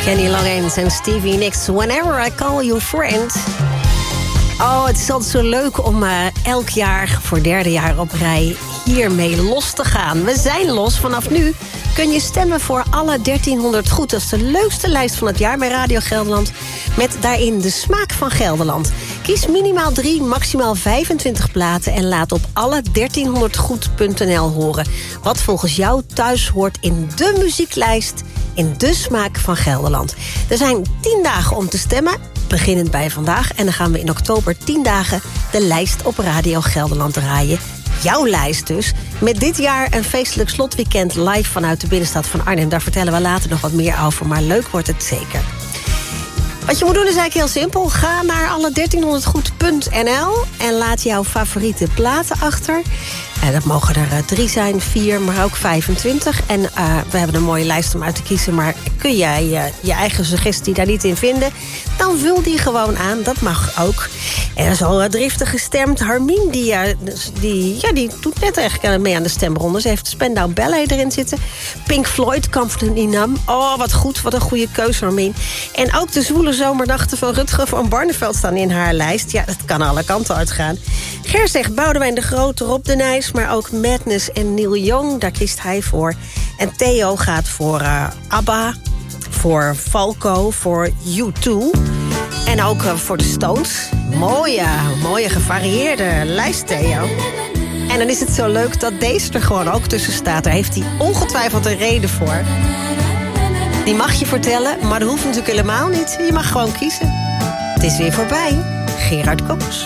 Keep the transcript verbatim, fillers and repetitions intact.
Kenny Loggins en Stevie Nicks. Whenever I call you friend. Oh, het is altijd zo leuk om uh, elk jaar voor derde jaar op rij hiermee los te gaan. We zijn los. Vanaf nu kun je stemmen voor alle dertienhonderd goed. Dat is de leukste lijst van het jaar bij Radio Gelderland. Met daarin de smaak van Gelderland. Kies minimaal drie, maximaal vijfentwintig platen... en laat op alle dertienhonderd goed punt n l horen... wat volgens jou thuis hoort in de muzieklijst... in de smaak van Gelderland. Er zijn tien dagen om te stemmen, beginnend bij vandaag... en dan gaan we in oktober tien dagen de lijst op Radio Gelderland draaien. Jouw lijst dus. Met dit jaar een feestelijk slotweekend live vanuit de binnenstad van Arnhem. Daar vertellen we later nog wat meer over, maar leuk wordt het zeker. Wat je moet doen is eigenlijk heel simpel. Ga naar alle dertienhonderd goed punt n l en laat jouw favoriete platen achter. En dat mogen er uh, drie zijn, vier, maar ook vijfentwintig. En uh, we hebben een mooie lijst om uit te kiezen... maar kun jij uh, je eigen suggestie daar niet in vinden... dan vul die gewoon aan, dat mag ook. En er is al uh, driftig gestemd. Harmien, die, uh, die, ja, die doet net eigenlijk mee aan de stemronde. Ze heeft Spandau Ballet erin zitten. Pink Floyd, Comfort in Nam. Oh, wat goed, wat een goede keuze, Harmien. En ook de zwoele zomernachten van Rutger van Barneveld staan in haar lijst. Ja, dat kan alle kanten uitgaan. Ger zegt Boudewijn de Groot, Rob de Nijs... maar ook Madness en Neil Young, daar kiest hij voor. En Theo gaat voor uh, ABBA, voor Falco, voor U twee... en ook uh, voor de Stones. Mooie, mooie gevarieerde lijst, Theo. En dan is het zo leuk dat deze er gewoon ook tussen staat. Daar heeft hij ongetwijfeld een reden voor. Die mag je vertellen, maar dat hoeft natuurlijk helemaal niet. Je mag gewoon kiezen. Het is weer voorbij. Gerard Koppers.